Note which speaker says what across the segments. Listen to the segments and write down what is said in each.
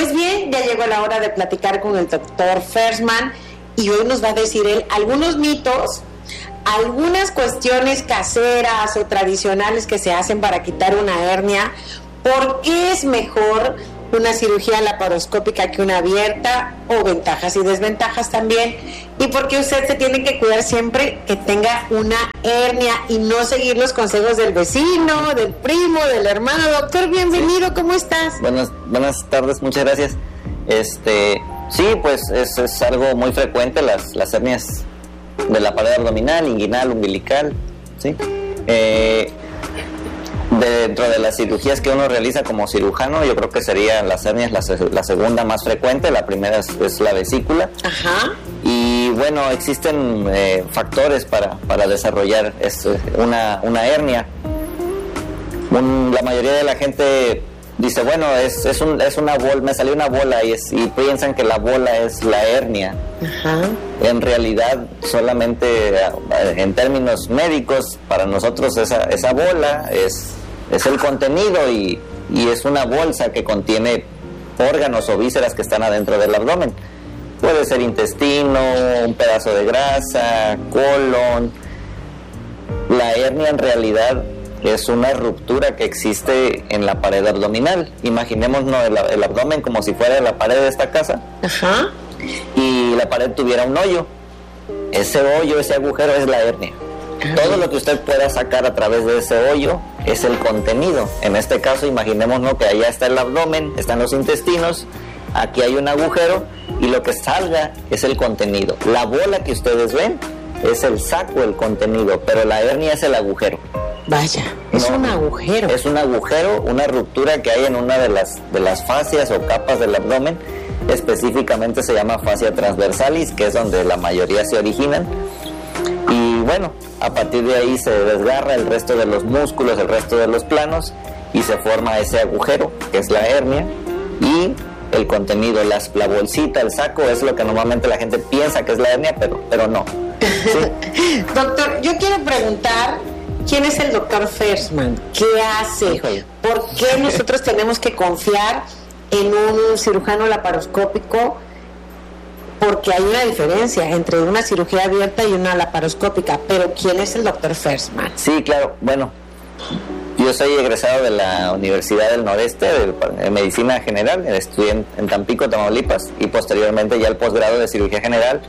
Speaker 1: Pues bien, ya llegó la hora de platicar con el doctor Fersman y hoy nos va a decir él algunos mitos, algunas cuestiones caseras o tradicionales que se hacen para quitar una hernia. ¿Por qué es mejor una cirugía laparoscópica que una abierta? O ventajas y desventajas también. Y por qué usted se tiene que cuidar siempre que tenga una hernia y no seguir los consejos del vecino, del primo, del hermano. Doctor, bienvenido, ¿cómo estás?
Speaker 2: Buenas tardes, muchas gracias. Sí, pues es algo muy frecuente, las hernias de la pared abdominal, inguinal, umbilical, ¿sí? Dentro de las cirugías que uno realiza como cirujano, yo creo que serían las hernias la segunda más frecuente. La primera es la vesícula.
Speaker 1: Ajá.
Speaker 2: Y bueno, existen factores para desarrollar una hernia. La mayoría de la gente dice, bueno, es una bola, me salió una bola y piensan que la bola es la hernia.
Speaker 1: Ajá.
Speaker 2: En realidad, solamente en términos médicos, para nosotros esa bola es el contenido y es una bolsa que contiene órganos o vísceras que están adentro del abdomen. Puede ser intestino, un pedazo de grasa, colon. La hernia en realidad es una ruptura que existe en la pared abdominal. Imaginémonos el abdomen como si fuera la pared de esta casa.
Speaker 1: Ajá.
Speaker 2: Y la pared tuviera un hoyo. Ese hoyo, ese agujero es la hernia. Todo lo que usted pueda sacar a través de ese hoyo es el contenido. En este caso, imaginémonos que allá está el abdomen, están los intestinos, aquí hay un agujero y lo que salga es el contenido. La bola que ustedes ven es el saco, el contenido, pero la hernia es el agujero.
Speaker 1: Vaya, es un agujero.
Speaker 2: Es un agujero, una ruptura que hay en una de las fascias o capas del abdomen. Específicamente se llama fascia transversalis, que es donde la mayoría se originan. Y bueno, a partir de ahí se desgarra el resto de los músculos, el resto de los planos, y se forma ese agujero, que es la hernia, y el contenido, la bolsita, el saco, es lo que normalmente la gente piensa que es la hernia, pero no. ¿Sí?
Speaker 1: Doctor, yo quiero preguntar, ¿quién es el doctor Fersman? ¿Qué hace?
Speaker 2: Híjole.
Speaker 1: ¿Por qué nosotros tenemos que confiar en un cirujano laparoscópico? Porque hay una diferencia entre una cirugía abierta y una laparoscópica, pero ¿quién es el doctor Fersman?
Speaker 2: Sí, claro, bueno, yo soy egresado de la Universidad del Noreste de Medicina General, estudié en Tampico, Tamaulipas, y posteriormente ya el posgrado de Cirugía General.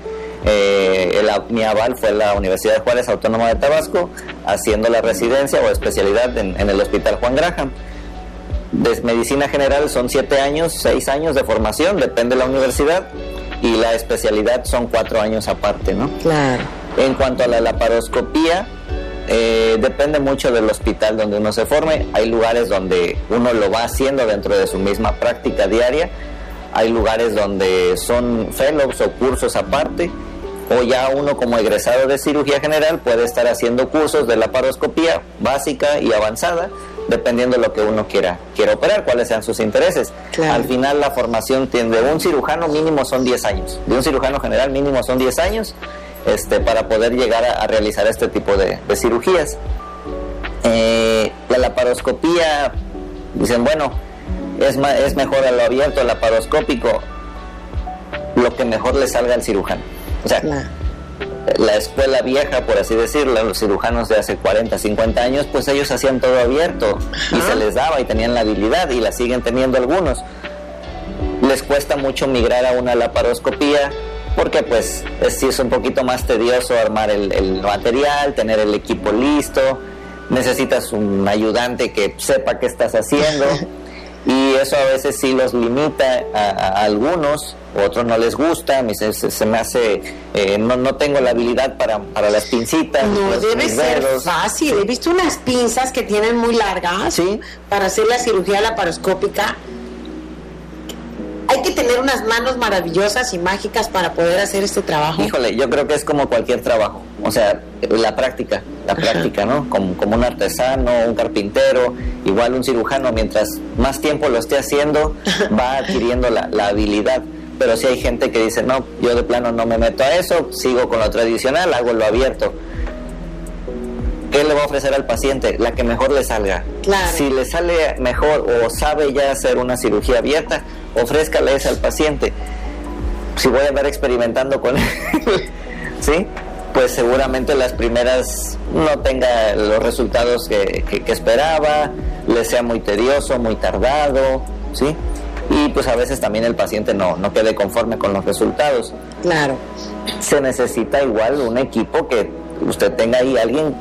Speaker 2: Mi aval fue la Universidad de Juárez Autónoma de Tabasco, haciendo la residencia o especialidad en el Hospital Juan Graham. De Medicina General son 7 años, 6 años de formación, depende de la universidad, y la especialidad son 4 años aparte, ¿no?
Speaker 1: Claro.
Speaker 2: En cuanto a la laparoscopía, depende mucho del hospital donde uno se forme. Hay lugares donde uno lo va haciendo dentro de su misma práctica diaria. Hay lugares donde son fellows o cursos aparte, o ya uno como egresado de cirugía general puede estar haciendo cursos de laparoscopía básica y avanzada, dependiendo de lo que uno quiera operar, cuáles sean sus intereses.
Speaker 1: Claro.
Speaker 2: Al final la formación de un cirujano mínimo son 10 años, de un cirujano general mínimo son 10 años, para poder llegar a realizar este tipo de cirugías. La laparoscopía, dicen, bueno, es mejor a lo abierto, laparoscópico, lo que mejor le salga al cirujano. O sea, la escuela vieja, por así decirlo, los cirujanos de hace 40, 50 años, pues ellos hacían todo abierto. Ajá. Y se les daba y tenían la habilidad y la siguen teniendo algunos. Les cuesta mucho migrar a una laparoscopía porque pues sí es un poquito más tedioso armar el material, tener el equipo listo, necesitas un ayudante que sepa qué estás haciendo. Y eso a veces sí los limita a algunos, otros no les gusta. Se me hace, no tengo la habilidad para las pincitas.
Speaker 1: No debe ser fácil. He visto unas pinzas que tienen muy largas, ¿sí?, para hacer la cirugía laparoscópica. Hay que tener unas manos maravillosas y mágicas para poder hacer este trabajo.
Speaker 2: Híjole, yo creo que es como cualquier trabajo, o sea, la práctica, ¿no? Como un artesano, un carpintero, igual un cirujano, mientras más tiempo lo esté haciendo, va adquiriendo la habilidad. Pero sí hay gente que dice, no, yo de plano no me meto a eso, sigo con lo tradicional, hago lo abierto. ¿qué le va a ofrecer al paciente? La que mejor le salga.
Speaker 1: Claro.
Speaker 2: Si le sale mejor o sabe ya hacer una cirugía abierta, ofrézcale esa al paciente. Si voy a andar experimentando con él, ¿sí? Pues seguramente las primeras no tenga los resultados que esperaba, le sea muy tedioso, muy tardado, ¿sí? Y pues a veces también el paciente no quede conforme con los resultados.
Speaker 1: Claro.
Speaker 2: Se necesita igual un equipo que usted tenga ahí alguien